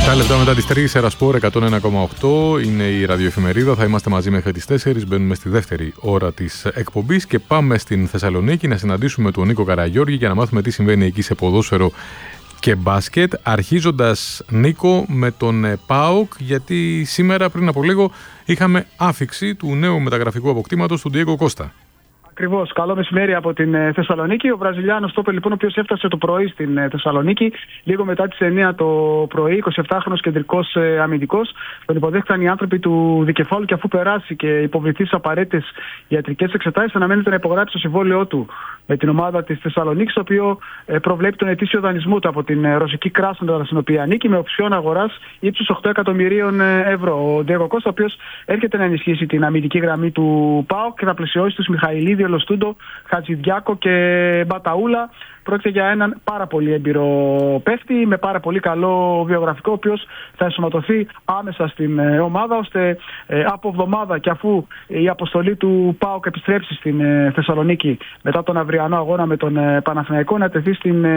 7 λεπτά μετά τις 3, Ερασπόρ 101,8 είναι η ραδιοεφημερίδα. Θα είμαστε μαζί μέχρι τις 4. Μπαίνουμε στη δεύτερη ώρα της εκπομπής και πάμε στην Θεσσαλονίκη να συναντήσουμε τον Νίκο Καραγιώργη για να μάθουμε τι συμβαίνει εκεί σε ποδόσφαιρο και μπάσκετ. Αρχίζοντας, Νίκο, με τον ΠΑΟΚ, γιατί σήμερα πριν από λίγο είχαμε άφιξη του νέου μεταγραφικού αποκτήματος του Ντιέγκο Κώστα. Ακριβώς. Καλό μεσημέρι από την Θεσσαλονίκη. Ο Βραζιλιάνος στόπερ, λοιπόν, ο οποίος έφτασε το πρωί στην Θεσσαλονίκη, λίγο μετά τις 9 το πρωί, 27χρονος κεντρικός αμυντικός. Τον υποδέχτηκαν οι άνθρωποι του δικεφάλου και αφού περάσει και υποβληθεί στις απαραίτητες ιατρικές εξετάσεις, αναμένεται να υπογράψει το συμβόλαιό του με την ομάδα της Θεσσαλονίκης, το οποίο προβλέπει τον ετήσιο δανεισμό του από την ρωσική Κράσνοδαρ, στην οποία ανήκει, με οψιόν αγοράς ύψους 8 εκατομμυρίων ευρώ. Ο Ντιέγκο Κώστα, ο οποίος έρχεται να ενισχύσει την αμυντική γραμμή του ΠΑΟΚ και θα πλαισιώσει τους Μιχαηλίδη, Λοστούντο, Χατζηδιάκο και Μπαταούλα. Πρόκειται για έναν πάρα πολύ έμπειρο παίχτη με πάρα πολύ καλό βιογραφικό, ο οποίος θα ενσωματωθεί άμεσα στην ομάδα, ώστε από εβδομάδα και αφού η αποστολή του ΠΑΟΚ επιστρέψει στην Θεσσαλονίκη μετά τον αυριανό αγώνα με τον Παναθηναϊκό, να τεθεί στην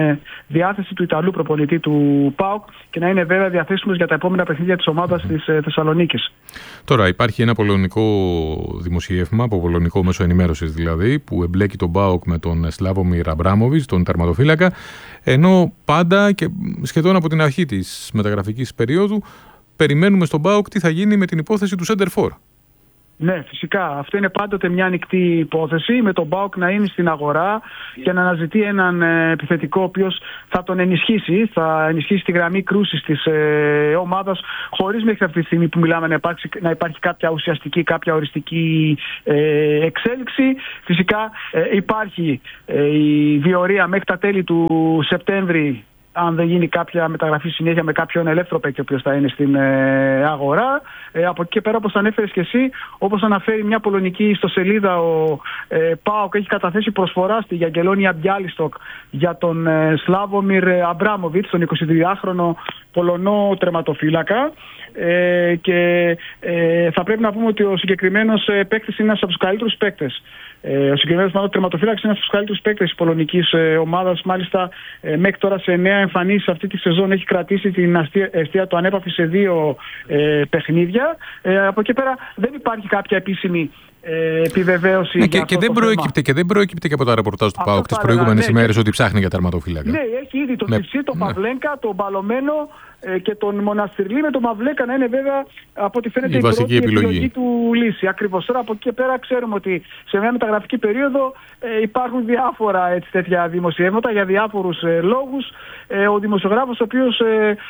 διάθεση του Ιταλού προπονητή του ΠΑΟΚ και να είναι βέβαια διαθέσιμος για τα επόμενα παιχνίδια της ομάδας της Θεσσαλονίκης. Τώρα υπάρχει ένα πολωνικό δημοσίευμα, από πολωνικό μέσο ενημέρωσης δηλαδή, που εμπλέκει τον ΠΑΟΚ με τον Σλάβομιρ Αμπράμοβιτς, τον τερματοφύλακα, ενώ πάντα και σχεδόν από την αρχή της μεταγραφικής περίοδου περιμένουμε στον ΠΑΟΚ τι θα γίνει με την υπόθεση του Σέντερφορ. Ναι, φυσικά. Αυτό είναι πάντοτε μια ανοιχτή υπόθεση, με τον ΠΑΟΚ να είναι στην αγορά και να αναζητεί έναν επιθετικό ο οποίος θα τον ενισχύσει, θα ενισχύσει τη γραμμή κρούσης της ομάδας, χωρίς μέχρι αυτή τη στιγμή που μιλάμε να υπάρχει κάποια ουσιαστική, κάποια οριστική εξέλιξη. Φυσικά υπάρχει η διορία μέχρι τα τέλη του Σεπτέμβρη, αν δεν γίνει κάποια μεταγραφή συνέχεια με κάποιον ελεύθερο παίκτη ο οποίος θα είναι στην αγορά. Από εκεί και πέρα, όπως ανέφερες και εσύ, όπως αναφέρει μια πολωνική ιστοσελίδα, ο ΠΑΟΚ έχει καταθέσει προσφορά στη Γιαγκελόνια Μπιάλιστοκ για τον Σλάβομιρ Αμπράμοβιτς, τον 22χρονο Πολωνό τερματοφύλακα. Και θα πρέπει να πούμε ότι ο συγκεκριμένος παίκτης είναι ένας από τους καλύτερους παίκτες. Ο συγκεκριμένος τερματοφύλακας είναι ένας από τους καλύτερους παίκτες της πολωνικής ομάδας. Μάλιστα, μέχρι τώρα σε 9 εμφανίσεις αυτή τη σεζόν έχει κρατήσει την αιστεία του ανέπαφη σε 2 παιχνίδια. Από εκεί πέρα δεν υπάρχει κάποια επίσημη επιβεβαίωση. Ναι, και δεν προέκυπτε και από τα ρεπορτάζ του ΠΑΟΚ τις προηγούμενες ημέρες ότι ψάχνει για τερματοφύλακα. Ναι, έχει ήδη τον Τσιψί, τον Παυλένκα, τον Μπαλωμένο και τον Μοναστηρλή, με τον Μαυλέκα να είναι βέβαια από ό,τι φαίνεται η πρώτη επιλογή του λύση. Ακριβώς. Τώρα από εκεί και πέρα ξέρουμε ότι σε μια μεταγραφική περίοδο υπάρχουν διάφορα τέτοια δημοσιεύματα για διάφορους λόγους. Ο δημοσιογράφος ο οποίος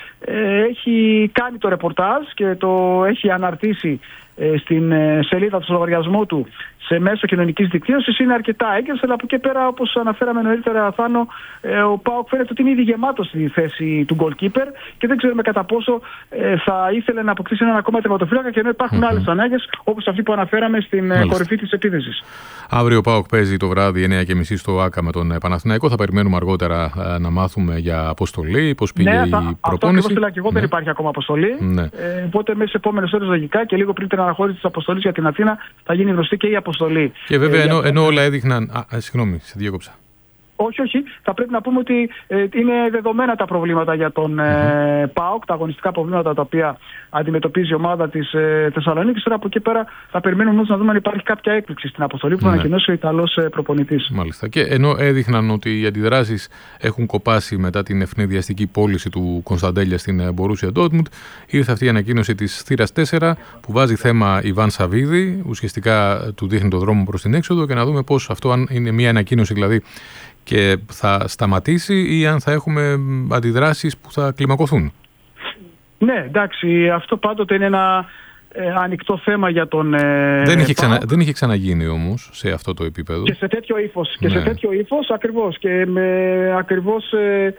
έχει κάνει το ρεπορτάζ και το έχει αναρτήσει στην σελίδα του λογαριασμού του σε μέσο κοινωνικής δικτύωσης είναι αρκετά έγκαιρος, αλλά από εκεί πέρα, όπως αναφέραμε νωρίτερα, Θάνο, ο ΠΑΟΚ φαίνεται ότι είναι ήδη γεμάτος στη θέση του goalkeeper και δεν ξέρουμε κατά πόσο θα ήθελε να αποκτήσει έναν ακόμα τερματοφύλακα, και ενώ υπάρχουν άλλες ανάγκες όπως αυτή που αναφέραμε στην κορυφή της επίθεσης. Αύριο ο ΠΑΟΚ παίζει το βράδυ 9:30 στο ΆΚΑ με τον Παναθηναϊκό. Θα περιμένουμε αργότερα να μάθουμε για αποστολή, πώς πήγε η προπόνηση. Αυτό και εγώ δεν υπάρχει ακόμα αποστολή. Οπότε μέσα στις επόμενες ώρες λογικά και λίγο πριν την αναχώρηση της αποστολής για την Αθήνα θα γίνει γνωστή και η αποστολή. Και βέβαια ενώ όλα έδειχναν. Συγγνώμη, σε διέκοψα. Όχι. Θα πρέπει να πούμε ότι είναι δεδομένα τα προβλήματα για τον ΠΑΟΚ, τα αγωνιστικά προβλήματα τα οποία αντιμετωπίζει η ομάδα της Θεσσαλονίκης. Τώρα από εκεί πέρα θα περιμένουμε όμως να δούμε αν υπάρχει κάποια έκπληξη στην αποστολή που θα ανακοινώσει ο Ιταλός προπονητής. Μάλιστα. Και ενώ έδειχναν ότι οι αντιδράσεις έχουν κοπάσει μετά την ευνηδιαστική πώληση του Κωνσταντέλια στην Μπορούσια Ντόρτμουντ, ήρθε αυτή η ανακοίνωση της θύρας 4 που βάζει θέμα Ιβάν Σαββίδη. Ουσιαστικά του δείχνει το δρόμο προς την έξοδο και να δούμε πώς αυτό, αν είναι μια ανακοίνωση δηλαδή και θα σταματήσει ή αν θα έχουμε αντιδράσεις που θα κλιμακωθούν. Ναι, εντάξει, αυτό πάντοτε είναι ένα ανοιχτό θέμα για τον δεν είχε ξαναγίνει όμως σε αυτό το επίπεδο. Και σε τέτοιο ύφος. Και σε τέτοιο ύφος ακριβώς. Και με ακριβώς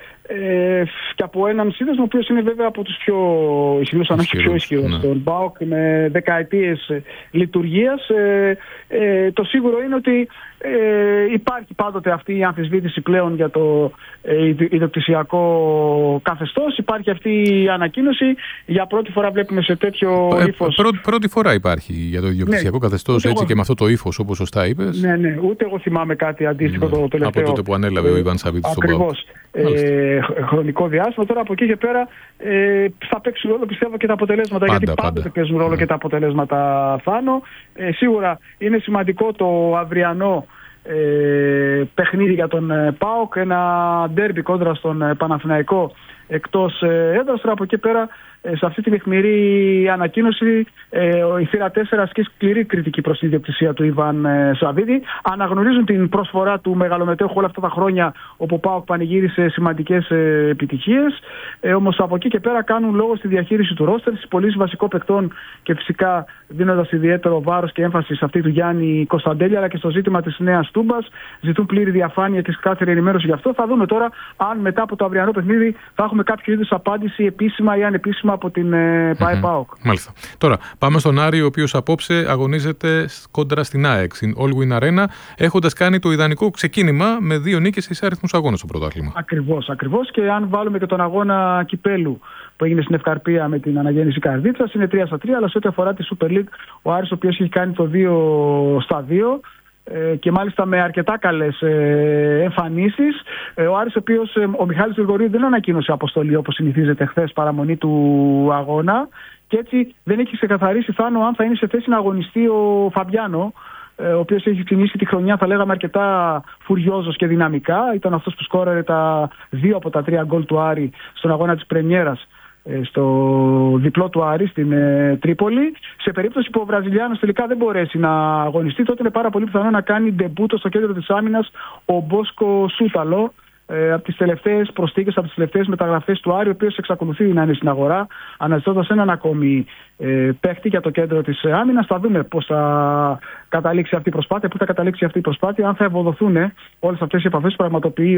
και από έναν σύνδεσμο ο οποίος είναι βέβαια από τους πιο ισχυρούς, αν όχι πιο ισχυρούς. Τον ΠΑΟΚ με δεκαετίες λειτουργίας. Το σίγουρο είναι ότι υπάρχει πάντοτε αυτή η αμφισβήτηση πλέον για το ιδιοκτησιακό καθεστώς. Υπάρχει αυτή η ανακοίνωση. Για πρώτη φορά βλέπουμε σε τέτοιο ύφος. Πρώτη φορά υπάρχει για το ιδιοκτησιακό καθεστώς, έτσι και με αυτό το ύφος, όπως σωστά είπες. Ναι, ούτε εγώ θυμάμαι κάτι αντίστοιχο το τελευταίο. Από τότε που ανέλαβε ο Ιβάν Σαββίδης στον ΠΑΟΚ. χρονικό διάστημα. Τώρα από εκεί και πέρα θα παίξουν ρόλο, πιστεύω, και τα αποτελέσματα. Γιατί πάντοτε παίζουν ρόλο και τα αποτελέσματα, Θάνο. Σίγουρα είναι σημαντικό το αυριανό παιχνίδι για τον ΠΑΟΚ, ένα ντέρμπι κόντρα στον Παναθηναϊκό εκτός έδρας. Τώρα από εκεί πέρα, σε αυτή την αιχμηρή ανακοίνωση, η θύρα 4 ασκεί σκληρή κριτική προς την ιδιοκτησία του Ιβάν Σαββίδη. Αναγνωρίζουν την προσφορά του μεγαλομετέχου όλα αυτά τα χρόνια, όπου ο ΠΑΟΚ πανηγύρισε σημαντικές επιτυχίες. Όμως από εκεί και πέρα κάνουν λόγο στη διαχείριση του ρόστερ, στις πωλήσεις βασικών παικτών και φυσικά δίνοντας ιδιαίτερο βάρος και έμφαση σε αυτή του Γιάννη Κωνσταντέλη, αλλά και στο ζήτημα της νέας Τούμπας. Ζητούν πλήρη διαφάνεια και κάθε ενημέρωση γι' αυτό. Θα δούμε τώρα αν μετά από το αυριανό παιχνίδι θα έχουμε κάποιο είδους απάντηση επίσημα ή ανεπίσημα από την ΠΑΟΚ. Μάλιστα. Τώρα πάμε στον Άρη, ο οποίος απόψε αγωνίζεται κόντρα στην ΑΕΚ, στην All Win Arena, έχοντας κάνει το ιδανικό ξεκίνημα με 2 νίκες σε αριθμούς αγώνες στο πρωτάθλημα. Ακριβώς. Και αν βάλουμε και τον αγώνα κυπέλου που έγινε στην Ευκαρπία με την αναγέννηση Καρδίτσας, είναι 3-3. Αλλά σε ό,τι αφορά τη Super League, ο Άρης, ο οποίος έχει κάνει το 2-2. Και μάλιστα με αρκετά καλές εμφανίσεις. Ο Άρης, ο οποίος, ο Μιχάλης Γρηγορίου δεν ανακοίνωσε αποστολή όπως συνηθίζεται χθες, παραμονή του αγώνα, και έτσι δεν έχει ξεκαθαρίσει, Θάνο, αν θα είναι σε θέση να αγωνιστεί ο Φαμπιάνο, ο οποίος έχει ξεκινήσει τη χρονιά, θα λέγαμε, αρκετά φουριόζος και δυναμικά. Ήταν αυτός που σκόραρε τα 2 από τα 3 γκολ του Άρη στον αγώνα της πρεμιέρας στο διπλό του Άρη στην Τρίπολη. Σε περίπτωση που ο Βραζιλιάνος τελικά δεν μπορέσει να αγωνιστεί, τότε είναι πάρα πολύ πιθανό να κάνει ντεμπούτο στο κέντρο της άμυνας ο Μπόσκο Σούταλο, από τις τελευταίες προσθήκες, από τις τελευταίες μεταγραφές του Άρη, ο οποίος εξακολουθεί να είναι στην αγορά, αναζητώντας έναν ακόμη παίχτη για το κέντρο της άμυνας. Θα δούμε πώς θα καταλήξει αυτή η προσπάθεια, πού θα καταλήξει αυτή η προσπάθεια, αν θα ευοδοθούν όλες αυτές οι επαφές που πραγματοποιεί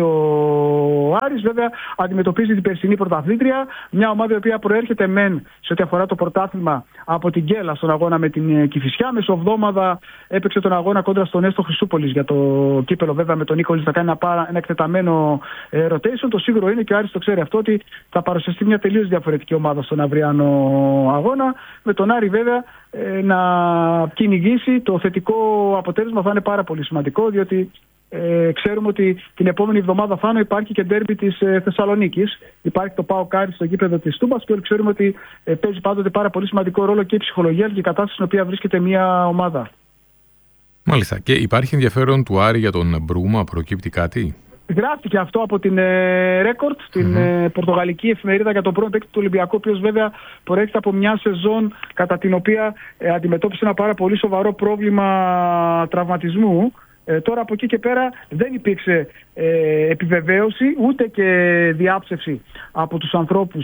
ο Άρης. Βέβαια, αντιμετωπίζει την περσινή πρωταθλήτρια, μια ομάδα η οποία προέρχεται μεν σε ό,τι αφορά το πρωτάθλημα από την Γκέλα στον αγώνα με την Κηφισιά. Μεσοβδόμαδα έπαιξε τον αγώνα κόντρα στον Έστω Χρυσούπολης για το κύπελο, βέβαια με τον Νίκολης να κάνει ένα εκτεταμένο rotation. Το σίγουρο είναι, και ο Άρης το ξέρει αυτό, ότι θα παρουσιαστεί μια τελείως διαφορετική ομάδα στον αυριανό αγώνα. Με τον Άρη βέβαια να κυνηγήσει το θετικό αποτέλεσμα θα είναι πάρα πολύ σημαντικό, διότι ξέρουμε ότι την επόμενη εβδομάδα, Θάνο, υπάρχει και ντέρμπι της Θεσσαλονίκης. Υπάρχει το ΠΑΟΚ Άρης στο γήπεδο της Τούμπας και όλοι ξέρουμε ότι παίζει πάντοτε πάρα πολύ σημαντικό ρόλο και η ψυχολογία και η κατάσταση στην οποία βρίσκεται μια ομάδα. Μάλιστα. Και υπάρχει ενδιαφέρον του Άρη για τον Μπρούμα, προκύπτει κάτι? Γράφτηκε αυτό από την Record, την πορτογαλική εφημερίδα, για τον πρώην παίκτη του Ολυμπιακού, ο οποίος βέβαια προέρχεται από μια σεζόν κατά την οποία αντιμετώπισε ένα πάρα πολύ σοβαρό πρόβλημα τραυματισμού. Τώρα από εκεί και πέρα δεν υπήρξε επιβεβαίωση ούτε και διάψευση από τους ανθρώπους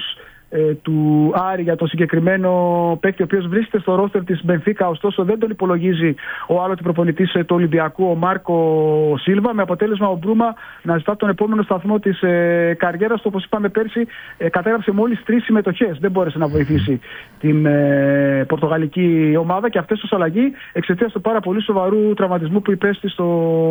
του Άρη για το συγκεκριμένο παίκτη, ο οποίος βρίσκεται στο ρόστερ της Μπενφίκα. Ωστόσο δεν τον υπολογίζει ο άλλοτε προπονητής του Ολυμπιακού, ο Μάρκο Σίλβα, με αποτέλεσμα ο Μπρούμα να ζητά τον επόμενο σταθμό της καριέρας του. Όπως είπαμε πέρσι, κατέγραψε μόλις 3 συμμετοχές, δεν μπόρεσε να βοηθήσει την πορτογαλική ομάδα, και αυτές ως αλλαγή εξαιτίας του πάρα πολύ σοβαρού τραυματισμού που υπέστη στο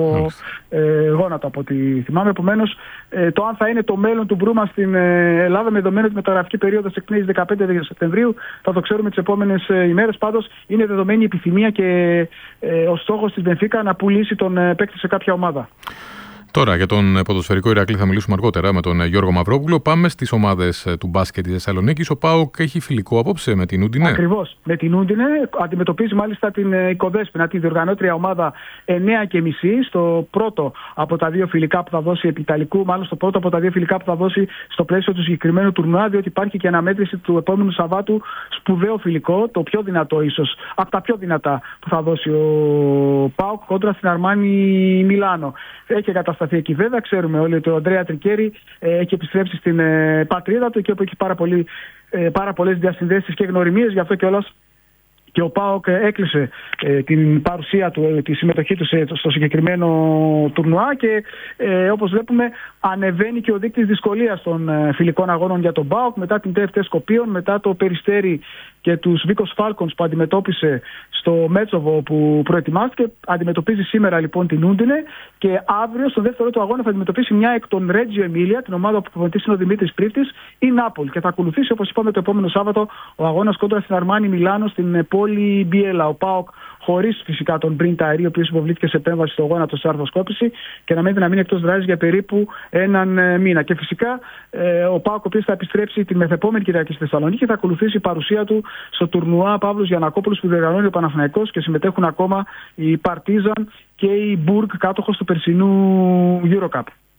γόνατο, από ό,τι θυμάμαι. Επομένως, το αν θα είναι το μέλλον του Μπρούμα στην Ελλάδα, με δεδομένη τη μεταγραφική περίοδο εκπνέει 15 Σεπτεμβρίου, θα το ξέρουμε τις επόμενες ημέρες. Πάντως είναι δεδομένη η επιθυμία και ο στόχος της Μπενφίκα να πουλήσει τον παίκτη σε κάποια ομάδα. Τώρα για τον ποδοσφαιρικό Ηρακλή θα μιλήσουμε αργότερα με τον Γιώργο Μαυρόπουλο. Πάμε στις ομάδες του μπάσκετ της Θεσσαλονίκης. Ο ΠΑΟΚ έχει φιλικό απόψε με την Ούντινε. Ακριβώς. Με την Ούντινε αντιμετωπίζει μάλιστα την Οικοδέσποινα, τη διοργανώτρια ομάδα, 9:30 στο πρώτο από τα 2 φιλικά που θα δώσει επιταλικού, μάλλον στο πρώτο από τα 2 φιλικά που θα δώσει στο πλαίσιο του συγκεκριμένου τουρνουά, διότι υπάρχει και αναμέτρηση του επόμενου Σαββάτου, σπουδαίο φιλικό, το πιο δυνατό ίσως, από τα πιο δυνατά που θα δώσει ο ΠΑΟΚ κόντρα στην Αρμάνι Μιλάνο. Έχει εγκατασταθεί εκεί βέβαια. Ξέρουμε όλοι ότι ο Αντρέα Τρικέρι έχει επιστρέψει στην πατρίδα του, και όπου έχει πάρα πολλές διασυνδέσεις και γνωριμίες. Γι' αυτό κιόλας και ο ΠΑΟΚ έκλεισε την παρουσία του, τη συμμετοχή του στο συγκεκριμένο τουρνουά, και όπως βλέπουμε ανεβαίνει και ο δείκτης δυσκολίας των φιλικών αγώνων για τον ΠΑΟΚ μετά την ΤΕΦΤ Σκοπίων, μετά το Περιστέρι και τους Βίκος Φάλκονς που αντιμετώπισε στο Μέτσοβο που προετοιμάστηκε. Αντιμετωπίζει σήμερα λοιπόν την Ούντινε, και αύριο στο δεύτερο του αγώνα θα αντιμετωπίσει μια εκ των Ρέτζιο Εμίλια, την ομάδα που προπονητής είναι ο Δημήτρης Πρίφτης, η Νάπολη. Και θα ακολουθήσει, όπως είπαμε, το επόμενο Σάββατο ο αγώνας κόντρα στην Αρμάνι Μιλάνο στην πόλη όλη η Μπιέλα. Ο ΠΑΟΚ, χωρίς φυσικά τον Μπριν Ταερί, ο οποίος υποβλήθηκε σε επέμβαση στο γόνατο σε αρθροσκόπηση και να μείνει εκτός δράσης για περίπου έναν μήνα. Και φυσικά ο ΠΑΟΚ, ο οποίος θα επιστρέψει την μεθεπόμενη Κυριακή στη Θεσσαλονίκη, θα ακολουθήσει η παρουσία του στο τουρνουά Παύλος Γιαννακόπουλος που διοργανώνει ο Παναθηναϊκός και συμμετέχουν ακόμα η Παρτίζαν και η Μπουργκ, κάτοχος του περσινού Eurocup.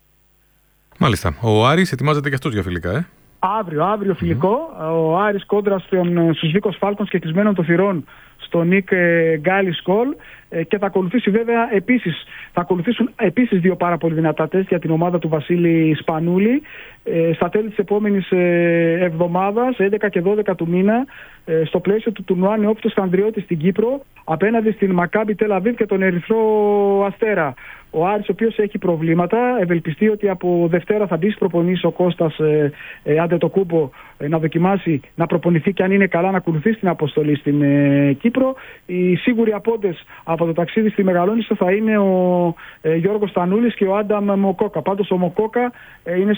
Μάλιστα. Ο Άρης ετοιμάζεται και αυτός για φιλικά, Αύριο φιλικό. Ο Άρης κόντρα στους Βίκος Φάλκονς και κλεισμένων των θυρών στο Νικ Γκάλισκολ, και θα ακολουθήσει βέβαια θα ακολουθήσουν επίσης δύο πάρα πολύ δυνατά τεστ για την ομάδα του Βασίλη Σπανούλη στα τέλη της επόμενης εβδομάδας, 11 και 12 του μήνα, στο πλαίσιο του τουρνουά Νεόφυτος Χανδριώτης στην Κύπρο, απέναντι στην Μακάμπι Τελ Αβίβ και τον Ερυθρό Αστέρα. Ο Άρης, ο οποίος έχει προβλήματα, ευελπιστεί ότι από Δευτέρα θα μπει στις προπονήσεις ο Κώστας Αντετοκούμπο να δοκιμάσει να προπονηθεί και αν είναι καλά να ακολουθήσει την αποστολή στην Κύπρο. Οι σίγουροι απόντες από το ταξίδι στη Μεγαλόνισσο θα είναι ο Γιώργος Τανούλης και ο Άνταμ Μοκόκα. Πάντως ο Μοκόκα είναι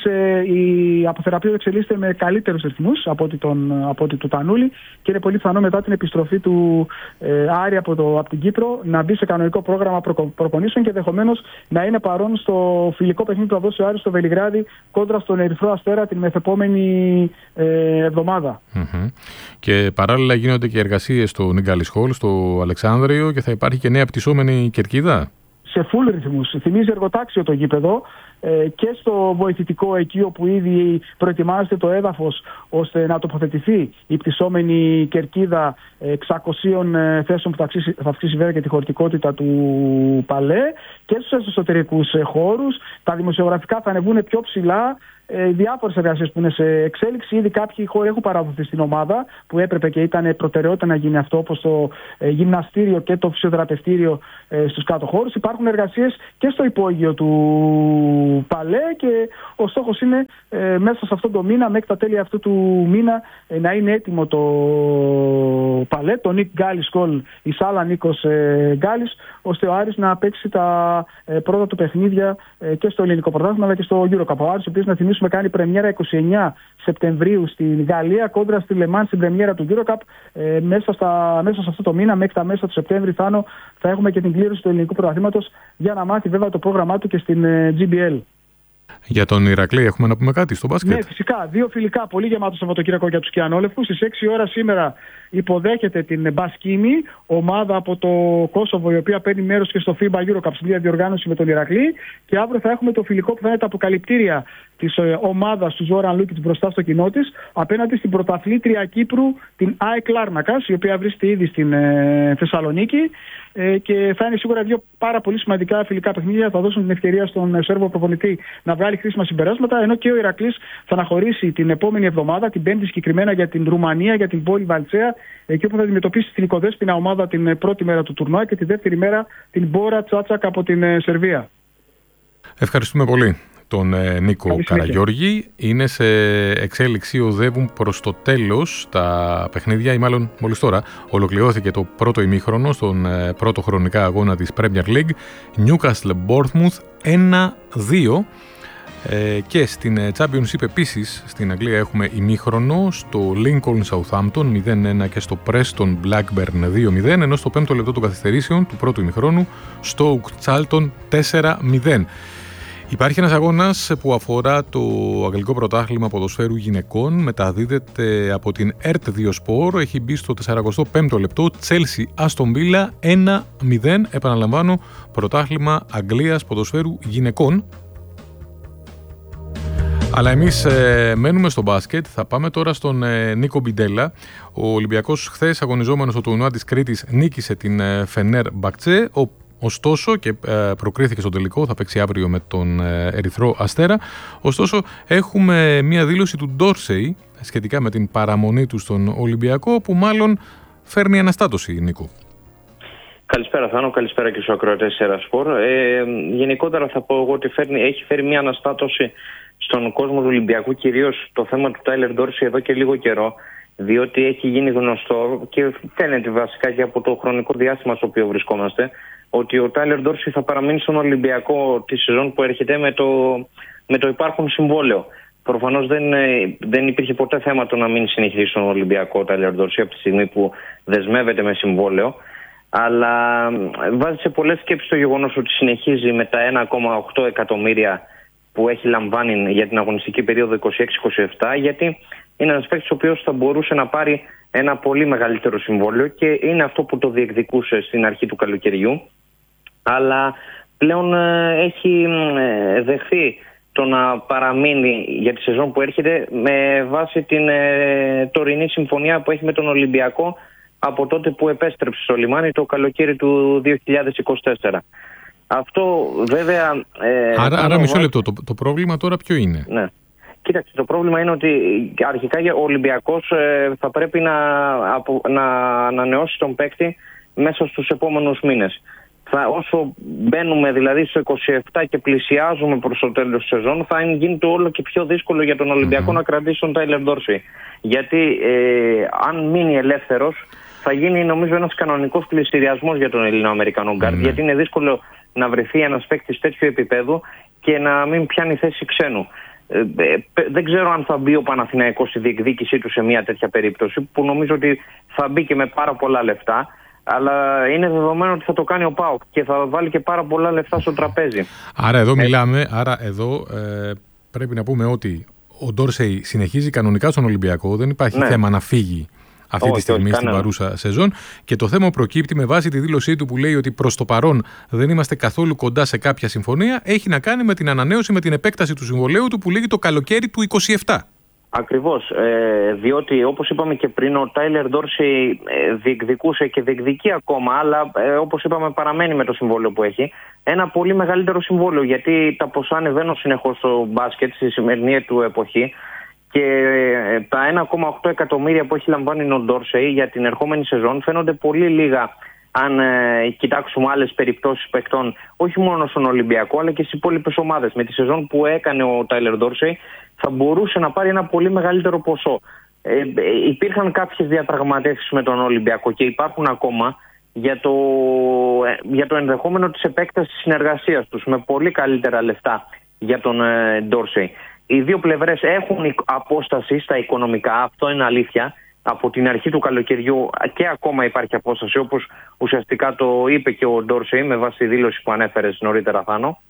η αποθεραπεία εξελίσσεται με καλύτερους ρυθμούς από ότι του Τανούλη και είναι πολύ πιθανό μετά την επιστροφή του Άρη από την Κύπρο να μπει σε κανονικό πρόγραμμα προπονήσεων και ενδεχομένως να είναι παρόν στο φιλικό παιχνίδι που θα δώσει ο Άρης στο Βελιγράδι κόντρα στον Ερυθρό Αστέρα την μεθεπόμενη εβδομάδα. Και παράλληλα γίνονται και εργασίες στο Νιγκάλις Χολ, στο Αλεξάνδριο, και θα υπάρχει και νέα πτυσσόμενη κερκίδα. Σε full ρυθμούς. Θυμίζει εργοτάξιο το γήπεδο και στο βοηθητικό εκεί όπου ήδη προετοιμάζεται το έδαφος ώστε να τοποθετηθεί η πτυσσόμενη κερκίδα 600 θέσεων που θα αυξήσει βέβαια και τη χωρητικότητα του Παλέ, και στους εσωτερικούς χώρους. Τα δημοσιογραφικά θα ανεβούν πιο ψηλά. Διάφορες εργασίες που είναι σε εξέλιξη. Ήδη κάποιοι χώροι έχουν παραδοθεί στην ομάδα που έπρεπε και ήταν προτεραιότητα να γίνει αυτό, όπως το γυμναστήριο και το φυσιοθεραπευτήριο στους κάτω χώρους. Υπάρχουν εργασίες και στο υπόγειο του Παλέ και ο στόχος είναι μέσα σε αυτό το μήνα, μέχρι τα τέλη αυτού του μήνα, να είναι έτοιμο το Παλέ, το Νικ Γκάλις Κολ, η Σάλα Νίκος Γκάλις, ώστε ο Άρης να παίξει τα πρώτα του παιχνίδια και στο ελληνικό πρωτάθλημα αλλά και στο Eurocup. Ο Άρης, ο οποίος, να θυμίσουμε, κάνει πρεμιέρα 29 Σεπτεμβρίου στην Γαλλία κόντρα στη Λεμάν στην πρεμιέρα του Eurocup. Μέσα σε αυτό το μήνα, μέχρι τα μέσα του Σεπτέμβρη, θα έχουμε και την κλήρωση του ελληνικού πρωταθλήματος για να μάθει βέβαια το πρόγραμμά του και στην GBL. Για τον Ηρακλή έχουμε να πούμε κάτι στο μπάσκετ? Ναι, φυσικά. Δύο φιλικά, πολύ γεμάτο Σαββατοκύριακο για τους Κιανόλευκους. Στις 6 ώρα σήμερα υποδέχεται την Μπασκίνη, ομάδα από το Κόσοβο, η οποία παίρνει μέρος και στο FIBA Eurocup, στη διοργάνωση με τον Ηρακλή. Και αύριο θα έχουμε το φιλικό που θα είναι τα αποκαλυπτήρια της ομάδας του Ζόραν Λούκιτς μπροστά στο κοινό της, απέναντι στην πρωταθλήτρια Κύπρου, την ΑΕΚ Λάρνακας, η οποία βρίσκεται ήδη στην Θεσσαλονίκη. Και θα είναι σίγουρα δύο πάρα πολύ σημαντικά φιλικά παιχνίδια. Θα δώσουν την ευκαιρία στον Σέρβο προπονητή να βγάλει χρήσιμα συμπεράσματα. Ενώ και ο Ηρακλής θα αναχωρήσει την επόμενη εβδομάδα, την Πέμπτη συγκεκριμένα, για την Ρουμανία, για την πόλη Βαλτσέα, εκεί όπου θα αντιμετωπίσει την οικοδέσποινα ομάδα την πρώτη μέρα του τουρνουά και τη δεύτερη μέρα την Μπόρα Τσάτσακ από την Σερβία. Ευχαριστούμε πολύ τον Νίκο Καραγιώργη. Είναι σε εξέλιξη, οδεύουν προς το τέλος τα παιχνίδια, ή μάλλον μόλις τώρα ολοκληρώθηκε το πρώτο ημίχρονο στον πρώτο χρονικά αγώνα της Premier League. Newcastle Bournemouth 1-2. Και στην Championship επίσης στην Αγγλία έχουμε ημίχρονο στο Lincoln Southampton 0-1 και στο Preston Blackburn 2-0, ενώ στο 5ο λεπτό των καθυστερήσεων του πρώτου ημιχρόνου Stoke Charlton 4-0. Υπάρχει ένας αγώνας που αφορά το Αγγλικό Πρωτάθλημα Ποδοσφαίρου Γυναικών. Μεταδίδεται από την ERT2 Sport. Έχει μπει στο 45ο λεπτό. Chelsea Aston Villa 1-0. Επαναλαμβάνω, Πρωτάθλημα Αγγλίας Ποδοσφαίρου Γυναικών. Αλλά εμείς μένουμε στο μπάσκετ. Θα πάμε τώρα στον Νίκο Μπιντέλα. Ο Ολυμπιακός, χθες αγωνιζόμενος στο τουρνουά της Κρήτης, νίκησε την Φενέρ Μπακτσέ. Ωστόσο, και προκρίθηκε στο τελικό, θα παίξει αύριο με τον Ερυθρό Αστέρα. Ωστόσο, έχουμε μία δήλωση του Ντόρσεϊ σχετικά με την παραμονή του στον Ολυμπιακό, που μάλλον φέρνει αναστάτωση, Νίκο. Καλησπέρα Θάνο, καλησπέρα και στους ακροατές της Ερασπορ. Γενικότερα θα πω εγώ ότι έχει φέρει μία αναστάτωση στον κόσμο του Ολυμπιακού, κυρίως το θέμα του Τάιλερ Ντόρσεϊ εδώ και λίγο καιρό, διότι έχει γίνει γνωστό και φαίνεται βασικά και από το χρονικό διάστημα στο οποίο βρισκόμαστε, ότι ο Τάιλερ Ντόρσεϊ θα παραμείνει στον Ολυμπιακό τη σεζόν που έρχεται με το υπάρχον συμβόλαιο. Προφανώς δεν υπήρχε ποτέ θέμα το να μην συνεχίσει στον Ολυμπιακό Τάιλερ Ντόρσεϊ από τη στιγμή που δεσμεύεται με συμβόλαιο. Αλλά βάζει σε πολλές σκέψεις το γεγονός ότι συνεχίζει με τα 1,8 εκατομμύρια που έχει λαμβάνει για την αγωνιστική περίοδο 26-27, γιατί είναι ένας παίκτης ο οποίος θα μπορούσε να πάρει ένα πολύ μεγαλύτερο συμβόλαιο και είναι αυτό που το διεκδικούσε στην αρχή του καλοκαιριού. Αλλά πλέον έχει δεχθεί το να παραμείνει για τη σεζόν που έρχεται με βάση την τωρινή συμφωνία που έχει με τον Ολυμπιακό από τότε που επέστρεψε στο λιμάνι το καλοκαίρι του 2024. Αυτό βέβαια... Άρα μισό λεπτό, το πρόβλημα τώρα ποιο είναι? Ναι. Κοίταξε, το πρόβλημα είναι ότι αρχικά ο Ολυμπιακός θα πρέπει να ανανεώσει τον παίκτη μέσα στους επόμενους μήνες. Όσο μπαίνουμε δηλαδή στο 27 και πλησιάζουμε προς το τέλος της σεζόν, θα γίνει το όλο και πιο δύσκολο για τον Ολυμπιακό να κρατήσει τον Τάιλερ Ντόρσεϊ. Γιατί αν μείνει ελεύθερος, θα γίνει νομίζω ένας κανονικός πληστηριασμός για τον Ελληνοαμερικανό γκάρντ. Γιατί είναι δύσκολο να βρεθεί ένας παίκτης τέτοιου επίπεδου και να μην πιάνει θέση ξένου. Δεν ξέρω αν θα μπει ο Παναθηναϊκός στη διεκδίκησή του σε μια τέτοια περίπτωση, που νομίζω ότι θα μπει και με πάρα πολλά λεφτά. Αλλά είναι δεδομένο ότι θα το κάνει ο ΠΑΟΚ και θα βάλει και πάρα πολλά λεφτά στο τραπέζι. Άρα εδώ πρέπει να πούμε ότι ο Ντόρσεϊ συνεχίζει κανονικά στον Ολυμπιακό. Δεν υπάρχει θέμα να φύγει αυτή τη στιγμή στην παρούσα σεζόν. Και το θέμα προκύπτει με βάση τη δήλωσή του που λέει ότι προς το παρόν δεν είμαστε καθόλου κοντά σε κάποια συμφωνία. Έχει να κάνει με την ανανέωση, με την επέκταση του συμβολαίου του που λήγει το καλοκαίρι του 27. Ακριβώς, διότι όπως είπαμε και πριν, ο Τάιλερ Ντόρσεϊ διεκδικούσε και διεκδικεί ακόμα, αλλά όπως είπαμε παραμένει με το συμβόλαιο που έχει. Ένα πολύ μεγαλύτερο συμβόλαιο, γιατί τα ποσά ανεβαίνουν συνεχώς στο μπάσκετ στη σημερινή του εποχή και τα 1,8 εκατομμύρια που έχει λαμβάνει ο Ντόρσεϊ για την ερχόμενη σεζόν φαίνονται πολύ λίγα αν κοιτάξουμε άλλες περιπτώσεις παικτών, όχι μόνο στον Ολυμπιακό αλλά και στις υπόλοιπες ομάδες. Με τη σεζόν που έκανε ο Τάιλερ Ντόρσεϊ θα μπορούσε να πάρει ένα πολύ μεγαλύτερο ποσό. Υπήρχαν κάποιες διαπραγματεύσεις με τον Ολυμπιακό και υπάρχουν ακόμα για το ενδεχόμενο της επέκτασης συνεργασίας τους με πολύ καλύτερα λεφτά για τον Ντόρσεϊ. Οι δύο πλευρές έχουν απόσταση στα οικονομικά, αυτό είναι αλήθεια. Από την αρχή του καλοκαιριού και ακόμα υπάρχει απόσταση, όπως ουσιαστικά το είπε και ο Ντόρσεϊ με βάση τη δήλωση που ανέφερες νωρίτερα, Θάνο.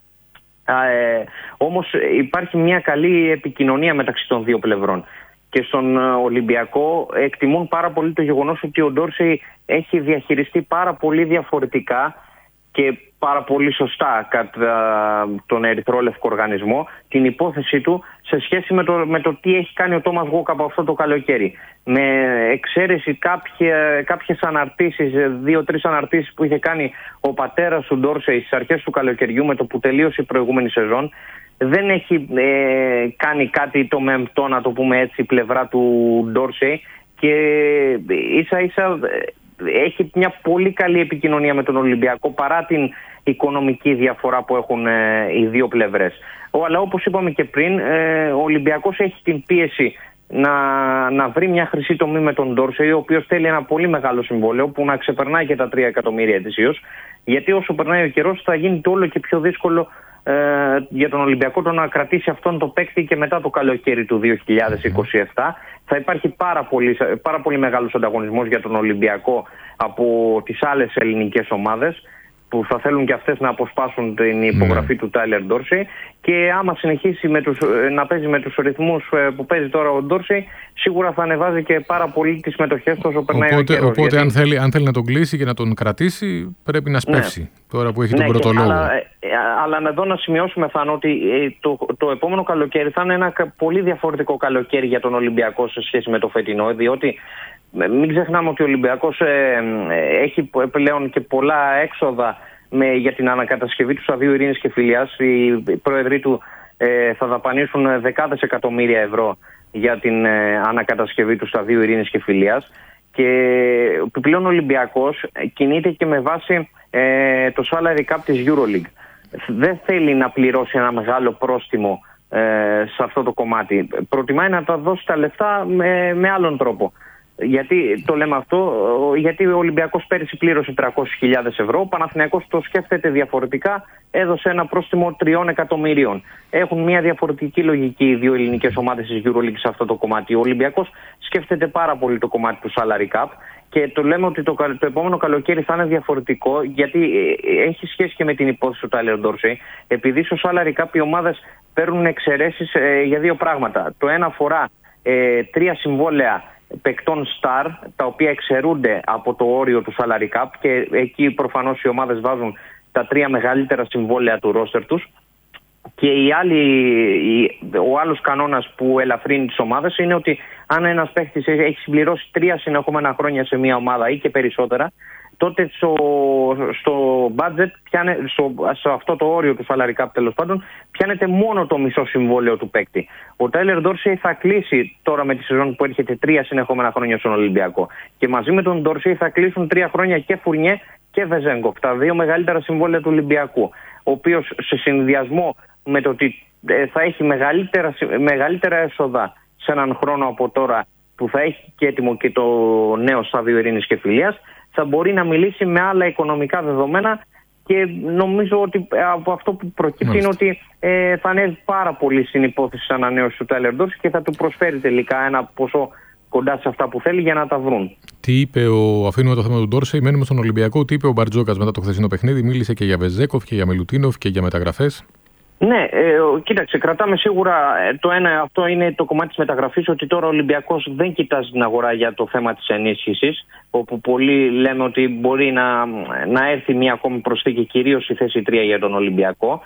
Όμως υπάρχει μια καλή επικοινωνία μεταξύ των δύο πλευρών. Και στον Ολυμπιακό εκτιμούν πάρα πολύ το γεγονός ότι ο Ντόρσεϊ έχει διαχειριστεί πάρα πολύ διαφορετικά και πάρα πολύ σωστά κατά τον ερυθρόλευκο οργανισμό την υπόθεση του σε σχέση με το τι έχει κάνει ο Τόμας Γουόκ από αυτό το καλοκαίρι. Με εξαίρεση κάποιες αναρτήσεις, 2-3 αναρτήσεις που είχε κάνει ο πατέρας του Ντόρσεϊ στις αρχές του καλοκαιριού με το που τελείωσε η προηγούμενη σεζόν, δεν έχει κάνει κάτι το μεμπτό, να το πούμε έτσι, η πλευρά του Ντόρσεϊ και ίσα ίσα έχει μια πολύ καλή επικοινωνία με τον Ολυμπιακό παρά την οικονομική διαφορά που έχουν οι δύο πλευρές. Αλλά όπως είπαμε και πριν, ο Ολυμπιακός έχει την πίεση να βρει μια χρυσή τομή με τον Ντόρσεϊ, ο οποίος θέλει ένα πολύ μεγάλο συμβόλαιο που να ξεπερνάει και τα 3 εκατομμύρια ετησίως, γιατί όσο περνάει ο καιρός θα γίνει το όλο και πιο δύσκολο για τον Ολυμπιακό το να κρατήσει αυτόν το παίκτη και μετά το καλοκαίρι του 2027. Θα υπάρχει πάρα πολύ μεγάλος ανταγωνισμός για τον Ολυμπιακό από τις άλλες ελληνικές ομάδες που θα θέλουν και αυτές να αποσπάσουν την υπογραφή του Τάιλερ Ντόρσεϊ, και άμα συνεχίσει να παίζει με τους ρυθμούς που παίζει τώρα ο Ντόρσεϊ, σίγουρα θα ανεβάζει και πάρα πολύ τις συμμετοχές όσο περνάει ο καιρός. Οπότε αν θέλει να τον κλείσει και να τον κρατήσει, πρέπει να σπεύσει τώρα που έχει τον πρώτο λόγο. Αλλά εδώ να σημειώσουμε, Θάνο, ότι το επόμενο καλοκαίρι θα είναι ένα πολύ διαφορετικό καλοκαίρι για τον Ολυμπιακό σε σχέση με το φετινό, διότι μην ξεχνάμε ότι ο Ολυμπιακός έχει πλέον και πολλά έξοδα για την ανακατασκευή του Σταδίου Ειρήνης και Φιλίας. Οι πρόεδροι του θα δαπανίσουν δεκάδες εκατομμύρια ευρώ για την ανακατασκευή του Σταδίου Ειρήνης και Φιλίας, και πλέον ο Ολυμπιακός κινείται και με βάση το salary cap της EuroLeague. Δεν θέλει να πληρώσει ένα μεγάλο πρόστιμο σε αυτό το κομμάτι. Προτιμάει να τα δώσει τα λεφτά με άλλον τρόπο. Γιατί το λέμε αυτό? Γιατί ο Ολυμπιακός πέρυσι πλήρωσε 300.000 ευρώ. Ο Παναθηναϊκός το σκέφτεται διαφορετικά, έδωσε ένα πρόστιμο 3 εκατομμυρίων. Έχουν μια διαφορετική λογική οι δύο ελληνικές ομάδες της EuroLeague σε αυτό το κομμάτι. Ο Ολυμπιακός σκέφτεται πάρα πολύ το κομμάτι του salary cap και το λέμε ότι το επόμενο καλοκαίρι θα είναι διαφορετικό, γιατί έχει σχέση και με την υπόθεση του Tyler Dorsey. Επειδή στο salary cap οι ομάδες παίρνουν εξαιρέσεις για δύο πράγματα. Το ένα αφορά 3 συμβόλαια παικτών star, τα οποία εξαιρούνται από το όριο του salary cap, και εκεί προφανώς οι ομάδες βάζουν τα 3 μεγαλύτερα συμβόλαια του roster τους. Και ο άλλος κανόνας που ελαφρύνει τις ομάδες είναι ότι αν ένας παίκτης έχει συμπληρώσει 3 συνεχόμενα χρόνια σε μια ομάδα ή και περισσότερα, τότε στο budget, σε αυτό το όριο του salary cap τέλος πάντων, πιάνεται μόνο το μισό συμβόλαιο του παίκτη. Ο Tyler Dorsey θα κλείσει τώρα με τη σεζόν που έρχεται 3 συνεχόμενα χρόνια στον Ολυμπιακό. Και μαζί με τον Dorsey θα κλείσουν 3 χρόνια και Φουρνιέ και Βεζέγκοφ, τα 2 μεγαλύτερα συμβόλαια του Ολυμπιακού. Ο οποίος σε συνδυασμό με το ότι θα έχει μεγαλύτερα έσοδα σε έναν χρόνο από τώρα, που θα έχει και έτοιμο και το νέο στάδιο ειρήνης και φιλίας, θα μπορεί να μιλήσει με άλλα οικονομικά δεδομένα, και νομίζω ότι από αυτό που προκύπτει είναι ότι θα ανέβει πάρα πολύ στην υπόθεση της ανανέωσης του Tyler Dorsey και θα του προσφέρει τελικά ένα ποσό κοντά σε αυτά που θέλει για να τα βρουν. Τι είπε αφήνουμε το θέμα του Ντόρσεϊ, μένουμε στον Ολυμπιακό. Τι είπε ο Μπαρτζόκας μετά το χθεσινό παιχνίδι? Μίλησε και για Βεζέκοφ και για Μιλουτίνοφ και για μεταγραφές. Ναι, κοίταξε, κρατάμε σίγουρα το ένα, αυτό είναι το κομμάτι της μεταγραφής, ότι τώρα ο Ολυμπιακός δεν κοιτάζει την αγορά για το θέμα της ενίσχυσης, όπου πολλοί λέμε ότι μπορεί να έρθει μια ακόμη προσθήκη, κυρίως στη θέση 3 για τον Ολυμπιακό.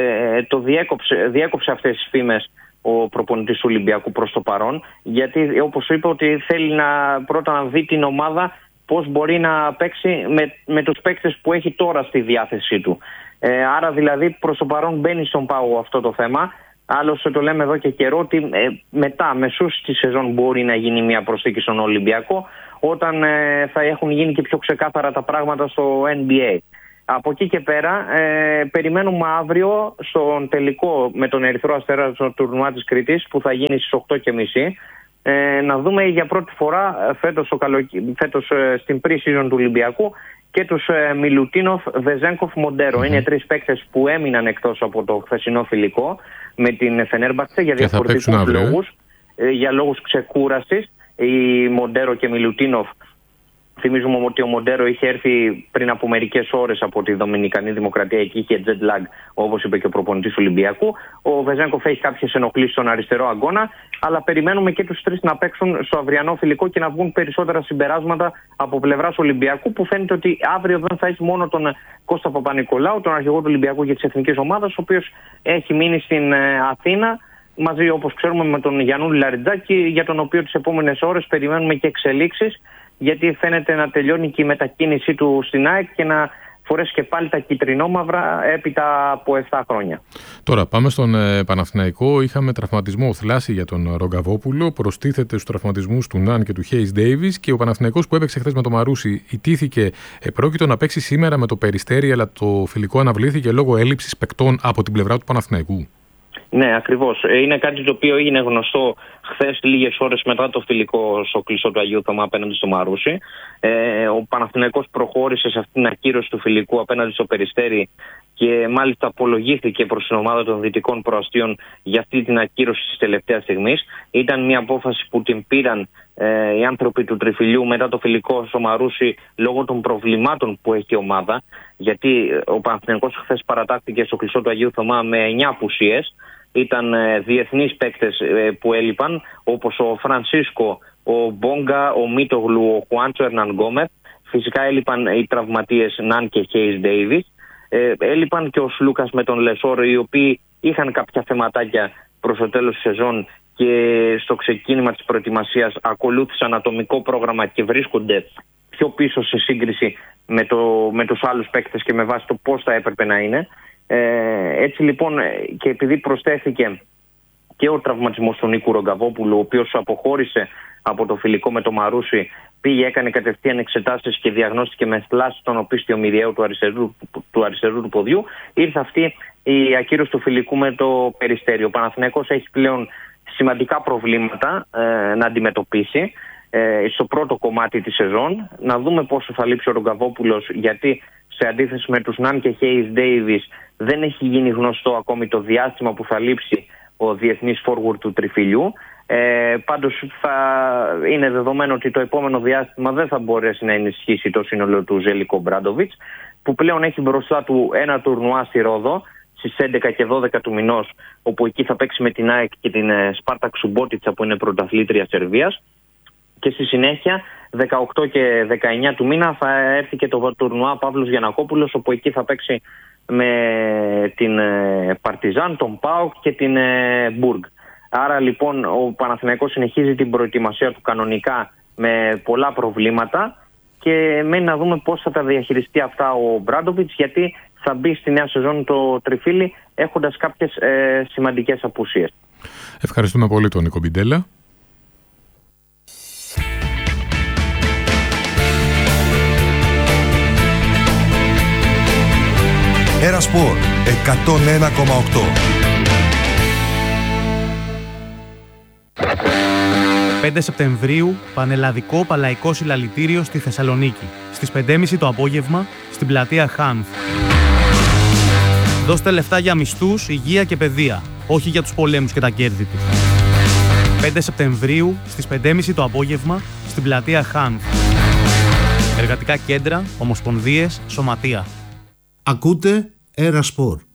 Διέκοψε αυτές τις φήμες ο προπονητής του Ολυμπιακού προς το παρόν, γιατί όπως είπε ότι θέλει πρώτα να δει την ομάδα πώς μπορεί να παίξει με τους παίκτες που έχει τώρα στη διάθεσή του. Άρα δηλαδή προς το παρόν μπαίνει στον πάγο αυτό το θέμα. Άλλωστε το λέμε εδώ και καιρό ότι μετά, μεσούς τη σεζόν, μπορεί να γίνει μια προσθήκη στον Ολυμπιακό, όταν θα έχουν γίνει και πιο ξεκάθαρα τα πράγματα στο NBA. Από εκεί και πέρα περιμένουμε αύριο στον τελικό με τον Ερυθρό Αστέρα στο τουρνουά της Κρήτης, που θα γίνει στις 8.30, να δούμε για πρώτη φορά φέτος στην pre-season του Ολυμπιακού και τους Μιλουτίνοφ, Βεζέγκοφ, Μοντέρο. Είναι 3 παίκτες που έμειναν εκτός από το χθεσινό φιλικό με την Φενέρμπαχτσε για διαφορετικούς λόγους. Για λόγους ξεκούρασης, οι Μοντέρο και Μιλουτίνοφ. Θυμίζουμε ότι ο Μοντέρο είχε έρθει πριν από μερικές ώρες από τη Δομινικανή Δημοκρατία, εκεί είχε jet lag, όπως είπε και ο προπονητής του Ολυμπιακού. Ο Βεζέγκοφ έχει κάποιες ενοχλήσεις στον αριστερό αγκώνα, αλλά περιμένουμε και τους 3 να παίξουν στο αυριανό φιλικό και να βγουν περισσότερα συμπεράσματα από πλευράς Ολυμπιακού, που φαίνεται ότι αύριο δεν θα έχει μόνο τον Κώστα Παπα-Νικολάου, τον αρχηγό του Ολυμπιακού για τις εθνικές ομάδες, ο οποίος έχει μείνει στην Αθήνα, μαζί, όπως ξέρουμε, με τον Γιαννούλη Λαριτζάκη, για τον οποίο τις επόμενες ώρες περιμένουμε και εξελίξεις, γιατί φαίνεται να τελειώνει και η μετακίνησή του στην ΑΕΚ και να φορέσει και πάλι τα κυτρινόμαυρα έπειτα από 7 χρόνια. Τώρα πάμε στον Παναθηναϊκό. Είχαμε τραυματισμό θλάση για τον Ρογκαβόπουλο. Προστίθεται στους τραυματισμούς του Ναν και του Χέις Ντέιβις. Και ο Παναθηναϊκός, που έπαιξε χθες με το Μαρούσι, ιτήθηκε. Πρόκειτο να παίξει σήμερα με το Περιστέρι, αλλά το φιλικό αναβλήθηκε λόγω έλλειψης παικτών από την πλευρά του Παναθηναϊκού. Ναι, ακριβώς. Είναι κάτι το οποίο έγινε γνωστό χθες, λίγες ώρες μετά το φιλικό στο κλειστό του Αγίου Θωμά απέναντι στο Μαρούσι. Ο Παναθηναϊκός προχώρησε σε αυτήν την ακύρωση του φιλικού απέναντι στο Περιστέρι και μάλιστα απολογήθηκε προς την ομάδα των Δυτικών Προαστίων για αυτή την ακύρωση της τελευταίας στιγμής. Ήταν μια απόφαση που την πήραν οι άνθρωποι του Τριφυλιού μετά το φιλικό στο Μαρούσι, λόγω των προβλημάτων που έχει η ομάδα. Γιατί ο Παναθηναϊκός χθες παρατάχθηκε στο κλειστό του Αγίου Θωμά με 9 απουσίες. Ήταν διεθνείς παίκτες που έλειπαν, όπως ο Φρανσίσκο, ο Μπόγκα, ο Μίτογλου, ο Χουάντσο Ερνανγκόμεθ. Φυσικά έλειπαν οι τραυματίες Ναν και Χέις Ντέιβις. Έλειπαν και ο Σλούκας με τον Λεσόρ, οι οποίοι είχαν κάποια θεματάκια προς το τέλος της σεζόν και στο ξεκίνημα της προετοιμασίας ακολούθησαν ατομικό πρόγραμμα και βρίσκονται πιο πίσω σε σύγκριση με τους άλλους παίκτες και με βάση το πώς θα έπρεπε να είναι. Έτσι λοιπόν, και επειδή προσθέθηκε και ο τραυματισμός του Νίκου Ρογκαβόπουλου, ο οποίος αποχώρησε από το φιλικό με το Μαρούσι, πήγε, έκανε κατευθείαν εξετάσεις και διαγνώστηκε με θλάση στον οπίστιο μυριαίο του αριστερού του ποδιού, ήρθε αυτή η ακύρωση του φιλικού με το Περιστέρι. Ο Παναθηναϊκός έχει πλέον σημαντικά προβλήματα να αντιμετωπίσει. στο πρώτο κομμάτι της σεζόν. Να δούμε πόσο θα λείψει ο Ρογκαβόπουλος, γιατί σε αντίθεση με τους Ναν και Χέις Ντέιβις δεν έχει γίνει γνωστό ακόμη το διάστημα που θα λείψει ο διεθνής forward του Τριφυλιού. Πάντως θα είναι δεδομένο ότι το επόμενο διάστημα δεν θα μπορέσει να ενισχύσει το σύνολο του Ζέλικο Μπράντοβιτς, που πλέον έχει μπροστά του ένα τουρνουά στη Ρόδο στις 11 και 12 του μηνός, όπου εκεί θα παίξει με την ΑΕΚ και την Σπάρτακ Σουμπότιτσα, που είναι πρωταθλήτρια Σερβίας, και στη συνέχεια 18 και 19 του μήνα θα έρθει και το τουρνουά Παύλος Γιαννακόπουλος, όπου εκεί θα παίξει με την Παρτιζάν, τον ΠΑΟΚ και την Μπουργκ. Άρα λοιπόν ο Παναθηναϊκός συνεχίζει την προετοιμασία του κανονικά με πολλά προβλήματα, και μένει να δούμε πώς θα τα διαχειριστεί αυτά ο Μπράντοβιτς, γιατί θα μπει στη νέα σεζόν το Τριφύλι έχοντας κάποιες σημαντικές απουσίες. Ευχαριστούμε πολύ τον Νίκο Μπιντέλα. Ένα Σπορ 101,8. 5 Σεπτεμβρίου, πανελλαδικό παλαϊκό συλλαλητήριο στη Θεσσαλονίκη. Στις 5.30 το απόγευμα, στην πλατεία Χάνθ. Δώστε λεφτά για μισθούς, υγεία και παιδεία, όχι για τους πολέμους και τα κέρδη του. 5 Σεπτεμβρίου, στις 5.30 το απόγευμα, στην πλατεία Χάνθ. Εργατικά κέντρα, ομοσπονδίες, σωματεία. Ακούτε Ένα Σπορ.